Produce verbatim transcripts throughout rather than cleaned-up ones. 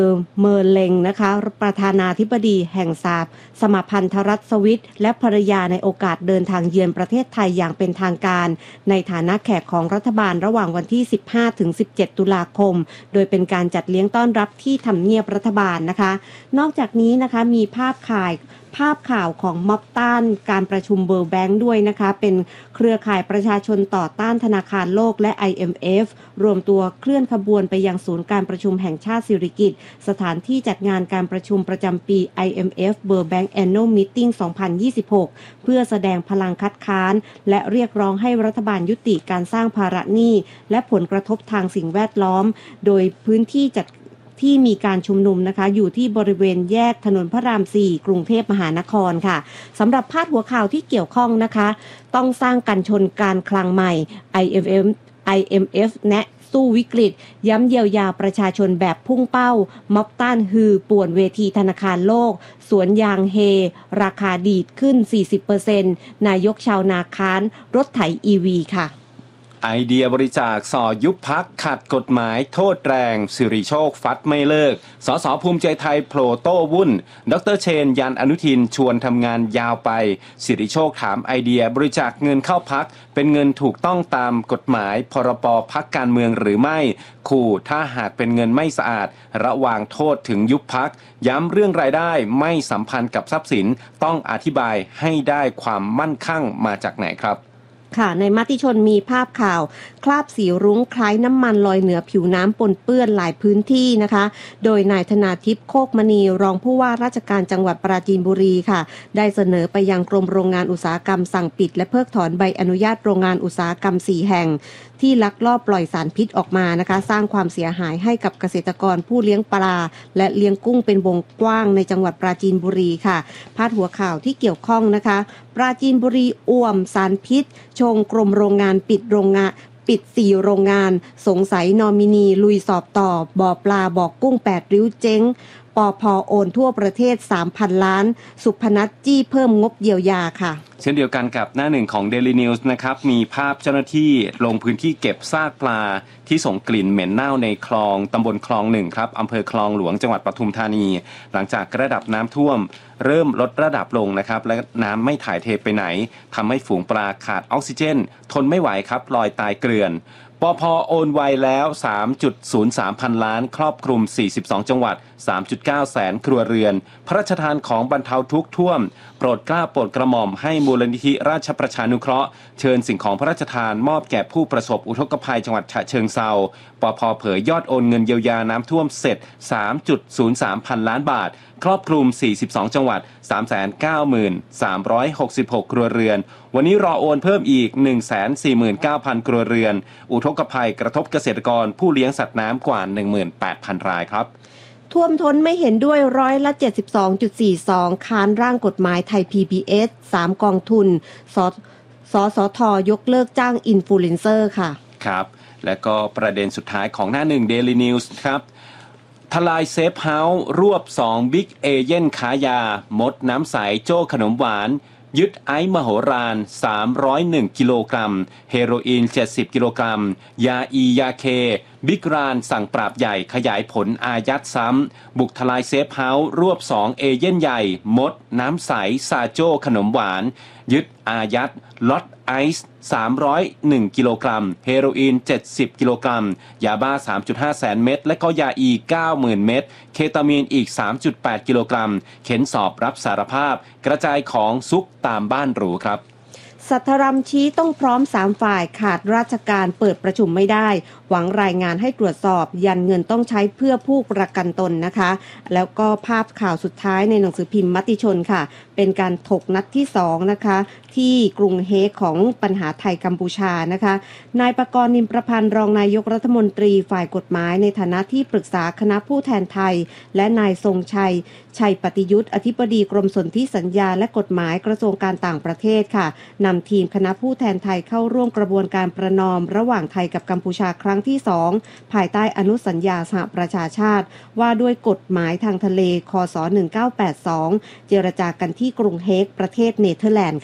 เมอร์เลงนะคะประธานาธิบดีแห่งสหสหพันธรัฐสวิสและภรรยาในโอกาสเดินทางเยือนประเทศไทยอย่างเป็นทางการในฐานะแขกของรัฐบาลระหว่างวันที่ สิบห้าถึงสิบเจ็ด ตุลาคมโดยเป็นการจัดเลี้ยงต้อนรับที่ทำเนียบรัฐบาลนะคะนอกจากนี้นะคะมีภาพข่ายภาพข่าวของม็อบต้านการประชุม World Bank ด้วยนะคะเป็นเครือข่ายประชาชนต่อต้านธนาคารโลกและ ไอ เอ็ม เอฟ รวมตัวเคลื่อนขบวนไปยังศูนย์การประชุมแห่งชาติสิริกิติ์สถานที่จัดงานการประชุมประจำปี ไอ เอ็ม เอฟ World Bank Annual Meeting สองพันยี่สิบหก เพื่อแสดงพลังคัดค้านและเรียกร้องให้รัฐบาลยุติการสร้างภาระหนี้และผลกระทบทางสิ่งแวดล้อมโดยพื้นที่จัดที่มีการชุมนุมนะคะอยู่ที่บริเวณแยกถนนพระราม สี่ กรุงเทพมหานครค่ะสำหรับพาดหัวข่าวที่เกี่ยวข้องนะคะต้องสร้างกันชนการคลังใหม่ ไอ เอ็ม เอฟ ไอ เอ็ม เอฟ แนะสู้วิกฤตย้ำเยียวยาประชาชนแบบพุ่งเป้าม็อบต้านฮือป่วนเวทีธนาคารโลกสวนยางเฮราคาดีดขึ้น สี่สิบเปอร์เซ็นต์ นายกชาวนาค้านรถไถ อี วี ค่ะไอเดียบริจาคส่อยุบพรรคขัดกฎหมายโทษแรงสิริโชคฟัดไม่เลิกสสภูมิใจไทยโผล่โต้วุ่นดรเชนยันอนุทินชวนทำงานยาวไปสิริโชคถามไอเดียบริจาคเงินเข้าพรรคเป็นเงินถูกต้องตามกฎหมายพรบพรรคการเมืองหรือไม่ขู่ถ้าหากเป็นเงินไม่สะอาดระหว่างโทษถึงยุบพรรคย้ำเรื่องรายได้ไม่สัมพันธ์กับทรัพย์สินต้องอธิบายให้ได้ความมั่นคั่งมาจากไหนครับค่ะในมติชนมีภาพข่าวคราบสีรุ้งคล้ายน้ำมันลอยเหนือผิวน้ำปนเปื้อนหลายพื้นที่นะคะโดยนายธนาทิพย์โคกมณีรองผู้ว่าราชการจังหวัดปราจีนบุรีค่ะได้เสนอไปยังกรมโรงงานอุตสาหกรรมสั่งปิดและเพิกถอนใบอนุญาตโรงงานอุตสาหกรรมสี่แห่งที่ลักลอบปล่อยสารพิษออกมานะคะสร้างความเสียหายให้กับเกษตรกรผู้เลี้ยงปลาและเลี้ยงกุ้งเป็นวงกว้างในจังหวัดปราจีนบุรีค่ะพาดหัวข่าวที่เกี่ยวข้องนะคะปราจีนบุรีอ่วมสารพิษชงกรมโรงงานปิดโรงงานปิดสี่โรงงานสงสัยนอมินีลุยสอบต่อบ่อปลาบ่อกุ้งแปดริ้วเจ๊งปพโอนทั่วประเทศ สามพัน ล้านสุพนัสจี้เพิ่มงบเยียวยาค่ะเช่นเดียวกันกับหน้าหนึ่งของ Daily News นะครับมีภาพเจ้าหน้าที่ลงพื้นที่เก็บซากปลาที่ส่งกลิ่นเหม็นเน่าในคลองตำบลคลองหนึ่งครับอำเภอคลองหลวงจังหวัดปทุมธานีหลังจากระดับน้ำท่วมเริ่มลดระดับลงนะครับและน้ำไม่ถ่ายเทไปไหนทำให้ฝูงปลาขาดออกซิเจนทนไม่ไหวครับลอยตายเกลื่อนปพโอนไวแล้ว สามจุดศูนย์สาม พันล้านครอบคลุมสี่สิบสองจังหวัด สามจุดเก้า แสนครัวเรือนพระราชทานของบรรเทาทุกข์ท่วมโปรดเกล้าโปรดกระหม่อมให้มูลนิธิราชประชานุเคราะห์เชิญสิ่งของพระราชทานมอบแก่ผู้ประสบอุทกภัยจังหวัดฉะเชิงเทราปพเผยยอดโอนเงินเยียวยาน้ำท่วมเสร็จ สามจุดศูนย์สาม พันล้านบาทครอบคลุมสี่สิบสองจังหวัด สามแสนเก้าหมื่นสามร้อยหกสิบหก ครัวเรือนวันนี้รอโอนเพิ่มอีก หนึ่งแสนสี่หมื่นเก้าพัน ครัวเรือนอุทกภัยกระทบเกษตรกรผู้เลี้ยงสัตว์น้ำกว่า หนึ่งหมื่นแปดพัน รายครับท่วมท้นไม่เห็นด้วยร้อยละ เจ็ดสิบสองจุดสี่สอง ค้านร่างกฎหมายไทย พี บี เอส สามกองทุนสสสทยกเลิกจ้างอินฟลูเอนเซอร์ค่ะครับและก็ประเด็นสุดท้ายของหน้าหนึ่ง Daily News ครับทลายเซฟเฮาส์รวบสองบิ๊กเอเย่นขายามดน้ำใสโจ้ขนมหวานยึดไอซ์มโหฬารสามร้อยเอ็ดกิโลกรัมเฮโรอีนเจ็ดสิบกิโลกรัมยาอียาเคบิ๊กรานสั่งปราบใหญ่ขยายผลอายัดซ้ำบุกทลายเซฟเฮาส์รวบสองเอเย่นใหญ่มดน้ำใสซาโจ้ขนมหวานยึดอายัดล็อตไอซ์สามร้อยเอ็ดกิโลกรัมเฮโรอีนเจ็ดสิบกิโลกรัมยาบ้า สามจุดห้า แสนเม็ดและก็ยาอี เก้าหมื่น เม็ดเคตามีนอีก สามจุดแปด กิโลกรัมเข็นสอบรับสารภาพกระจายของซุกตามบ้านหรูครับสัทธรัมชี้ต้องพร้อมสามฝ่ายขาดราชการเปิดประชุมไม่ได้หวังรายงานให้ตรวจสอบยันเงินต้องใช้เพื่อผู้ประกันตนนะคะแล้วก็ภาพข่าวสุดท้ายในหนังสือพิมพ์มติชนค่ะเป็นการถกนัดที่สองนะคะที่กรุงเฮกของปัญหาไทยกัมพูชานะคะนายปกรณ์นิมประพันธ์รองนายกรัฐมนตรีฝ่ายกฎหมายในฐานะที่ปรึกษาคณะผู้แทนไทยและนายทรงชัยชัยปฏิยุทธ์อธิบดีกรมสนธิสัญญาและกฎหมายกระทรวงการต่างประเทศค่ะนำทีมคณะผู้แทนไทยเข้าร่วมกระบวนการประนอมระหว่างไทยกับกัมพูชาครั้งที่สองภายใต้อนุสัญญาสหประชาชาติว่าด้วยกฎหมายทางทะเลคศหนึ่งเก้าแปดสองเจรจากันที่กรุงเฮกประเทศเนเธอร์แลนด์ค่ะ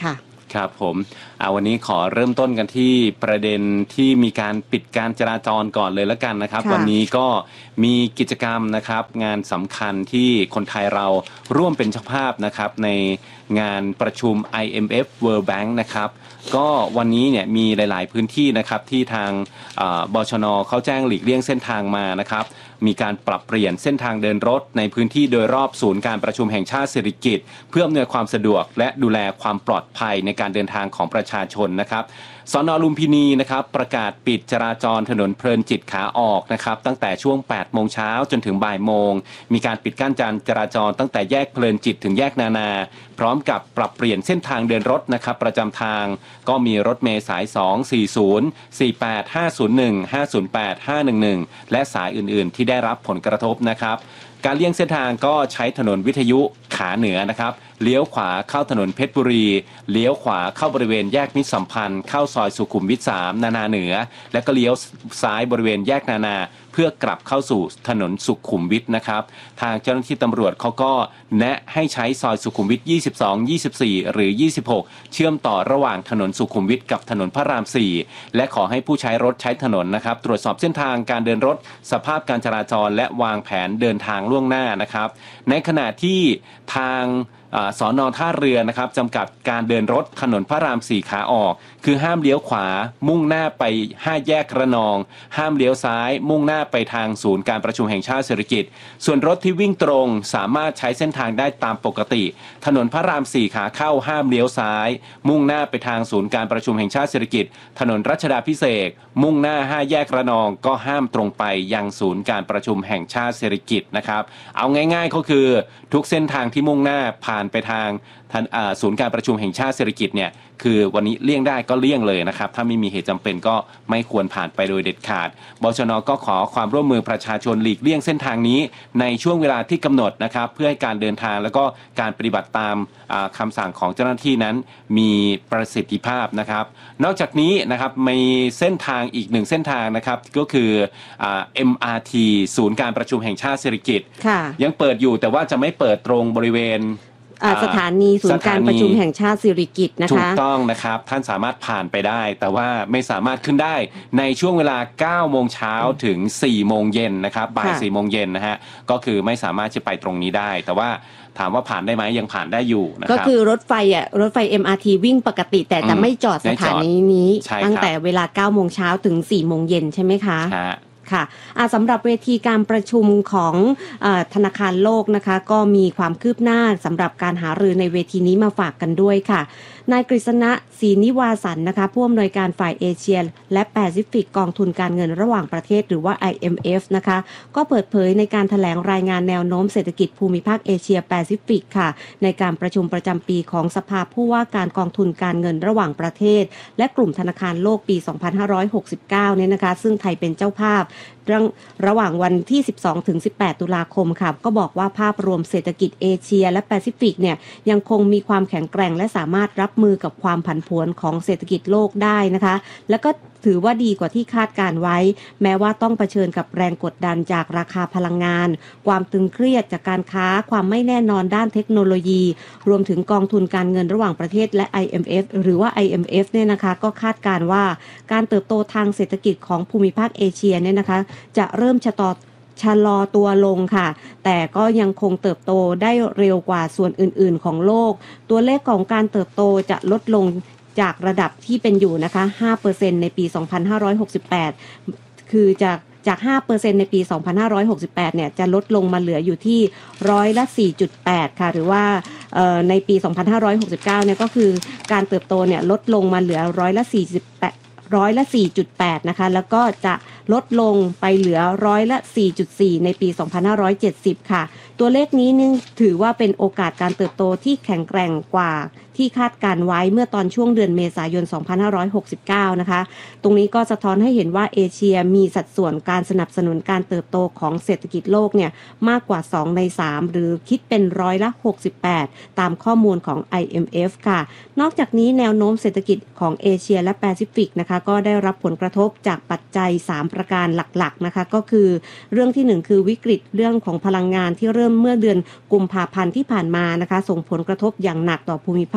ครับผมเอาวันนี้ขอเริ่มต้นกันที่ประเด็นที่มีการปิดการจราจรก่อนเลยแล้วกันนะครับวันนี้ก็มีกิจกรรมนะครับงานสำคัญที่คนไทยเราร่วมเป็นเจ้าภาพนะครับในงานประชุม ไอ เอ็ม เอฟ World Bank นะครับก็วันนี้เนี่ยมีหลายๆพื้นที่นะครับที่ทางบชน.เขาแจ้งหลีกเลี่ยงเส้นทางมานะครับมีการปรับเปลี่ยนเส้นทางเดินรถในพื้นที่โดยรอบศูนย์การประชุมแห่งชาติสิริกิติ์เพื่ออำนวยความสะดวกและดูแลความปลอดภัยในการเดินทางของประชาชนนะครับสน.ลุมพินีนะครับประกาศปิดจราจรถนนเพลินจิตขาออกนะครับตั้งแต่ช่วงแปดโมงเช้าจนถึงบ่ายโมงมีการปิดกั้นการจราจรตั้งแต่แยกเพลินจิตถึงแยกนานาพร้อมกับปรับเปลี่ยนเส้นทางเดินรถนะครับประจำทางก็มีรถเมล์สายสอง สี่ศูนย์ สี่แปด ห้าศูนย์หนึ่ง ห้าศูนย์แปด ห้าหนึ่งหนึ่งและสายอื่นๆที่ได้รับผลกระทบนะครับการเลี่ยงเส้นทางก็ใช้ถนนวิทยุขาเหนือนะครับเลี้ยวขวาเข้าถนนเพชรบุรีเลี้ยวขวาเข้าบริเวณแยกมิตรสัมพันธ์เข้าซอยสุขุมวิทสามนานาเหนือและก็เลี้ยวซ้ายบริเวณแยกนานาเพื่อกลับเข้าสู่ถนนสุขุมวิทนะครับทางเจ้าหน้าที่ตำรวจเขาก็แนะให้ใช้ซอยสุขุมวิทยี่สิบสอง ยี่สิบสี่หรือยี่สิบหกเชื่อมต่อระหว่างถนนสุขุมวิทกับถนนพระรามสี่และขอให้ผู้ใช้รถใช้ถนนนะครับตรวจสอบเส้นทางการเดินรถสภาพการจราจรและวางแผนเดินทางล่วงหน้านะครับในขณะที่ทางสน.ท่าเรือนะครับจำกัดการเดินรถถนนพระรามสี่ขาออกคือห้ามเลี้ยวขวามุ่งหน้าไปห้าแยกระนองห้ามเลี้ยวซ้ายมุ่งหน้าไปทางศูนย์การประชุมแห่งชาติสิริกิติ์ส่วนรถที่วิ่งตรงสามารถใช้เส้นทางได้ตามปกติถนนพระรามสี่ขาเข้าห้ามเลี้ยวซ้ายมุ่งหน้าไปทางศูนย์การประชุมแห่งชาติสิริกิติ์ถนนรัชดาภิเษกมุ่งหน้าห้าแยกระนองก็ห้ามตรงไปยังศูนย์การประชุมแห่งชาติสิริกิติ์นะครับเอาง่ายๆก็คือทุกเส้นทางที่มุ่งหน้าผ่านไปทางศูนย์การประชุมแห่งชาติสิริกิติ์เนี่ยคือวันนี้เลี่ยงได้ก็เลี่ยงเลยนะครับถ้าไม่มีเหตุจำเป็นก็ไม่ควรผ่านไปโดยเด็ดขาดบชน.ก็ขอความร่วมมือประชาชนหลีกเลี่ยงเส้นทางนี้ในช่วงเวลาที่กำหนดนะครับเพื่อให้การเดินทางแล้วก็การปฏิบัติตามคำสั่งของเจ้าหน้าที่นั้นมีประสิทธิภาพนะครับนอกจากนี้นะครับมีเส้นทางอีกหนึ่งเส้นทางนะครับก็คือ เอ็ม อาร์ ที ศูนย์การประชุมแห่งชาติสิริกิติ์ยังเปิดอยู่แต่ว่าจะไม่เปิดตรงบริเวณสถานีศูนย์การประชุมแห่งชาติสิริกิติ์นะคะถูกต้องนะครับท่านสามารถผ่านไปได้แต่ว่าไม่สามารถขึ้นได้ในช่วงเวลา เก้าโมงเช้าถึง สี่โมงเย็นนะครับบ่าย สี่โมงเย็นนะฮะก็คือไม่สามารถจะไปตรงนี้ได้แต่ว่าถามว่าผ่านได้ไหมยังผ่านได้อยู่นะครับก็คือรถไฟอ่ะรถไฟ เอ็ม อาร์ ที วิ่งปกติแต่จะไม่จอดสถานีนี้ตั้งแต่เวลา เก้าโมงเช้าถึง สี่โมงเย็นใช่ไหมคะค่ะสำหรับเวทีการประชุมของธนาคารโลกนะคะก็มีความคืบหน้าสำหรับการหารือในเวทีนี้มาฝากกันด้วยค่ะนายกฤษณะศรีนิวาสันนะคะผู้อำนวยการฝ่ายเอเชียและแปซิฟิกกองทุนการเงินระหว่างประเทศหรือว่า ไอ เอ็ม เอฟ นะคะก็เปิดเผยในการแถลงรายงานแนวโน้มเศรษฐกิจภูมิภาคเอเชียแปซิฟิกค่ะในการประชุมประจำปีของสภาผู้ว่าการกองทุนการเงินระหว่างประเทศและกลุ่มธนาคารโลกปี สองพันห้าร้อยหกสิบเก้า เนี่ยนะคะซึ่งไทยเป็นเจ้าภาพระหว่างวันที่ สิบสองถึงสิบแปด ตุลาคมค่ะก็บอกว่าภาพรวมเศรษฐกิจเอเชียและแปซิฟิกเนี่ยยังคงมีความแข็งแกร่งและสามารถรับมือกับความผันผวนของเศรษฐกิจโลกได้นะคะแล้วก็ถือว่าดีกว่าที่คาดการไว้แม้ว่าต้องเผชิญกับแรงกดดันจากราคาพลังงานความตึงเครียดจากการค้าความไม่แน่นอนด้านเทคโนโลยีรวมถึงกองทุนการเงินระหว่างประเทศและ ไอ เอ็ม เอฟ หรือว่า ไอ เอ็ม เอฟ เนี่ยนะคะก็คาดการว่าการเติบโตทางเศรษฐกิจของภูมิภาคเอเชียเนี่ยนะคะจะเริ่มชะตอชะลอตัวลงค่ะแต่ก็ยังคงเติบโตได้เร็วกว่าส่วนอื่นๆของโลกตัวเลขของการเติบโตจะลดลงจากระดับที่เป็นอยู่นะคะ ห้าเปอร์เซ็นต์ ในปี สองพันห้าร้อยหกสิบแปด คือจากจาก ห้าเปอร์เซ็นต์ ในปี สองพันห้าร้อยหกสิบแปด เนี่ยจะลดลงมาเหลืออยู่ที่ร้อยละ สี่จุดแปด ค่ะหรือว่าในปี สองพันห้าร้อยหกสิบเก้า เนี่ยก็คือการเติบโตเนี่ยลดลงมาเหลือร้อยละ สี่สิบแปดร้อยละ สี่จุดแปด นะคะแล้วก็จะลดลงไปเหลือร้อยละ สี่จุดสี่ ในปี สองพันห้าร้อยเจ็ดสิบ ค่ะตัวเลขนี้นึงถือว่าเป็นโอกาสการเติบโตที่แข็งแกร่งกว่าที่คาดการไว้เมื่อตอนช่วงเดือนเมษายน สองพันห้าร้อยหกสิบเก้า นะคะตรงนี้ก็สะท้อนให้เห็นว่าเอเชียมีสัดส่วนการสนับสนุนการเติบโตของเศรษฐกิจโลกเนี่ยมากกว่าสองในสามหรือคิดเป็นร้อยละหกสิบแปดตามข้อมูลของ ไอ เอ็ม เอฟ ค่ะนอกจากนี้แนวโน้มเศรษฐกิจของเอเชียและแปซิฟิกนะคะก็ได้รับผลกระทบจากปัจจัยสามประการหลักๆนะคะก็คือเรื่องที่หนึ่งคือวิกฤตเรื่องของพลังงานที่เริ่มเมื่อเดือนกุมภาพันธ์ที่ผ่านมานะคะส่งผลกระทบอย่างหนักต่อภูมิภ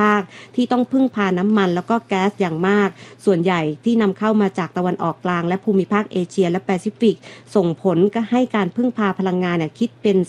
คที่ต้องพึ่งพาน้ำมันแล้วก็แก๊สอย่างมากส่วนใหญ่ที่นำเข้ามาจากตะวันออกกลางและภูมิภาคเอเชียและแปซิฟิกส่งผลก็ให้การพึ่งพาพลังงานเนี่ยคิดเป็น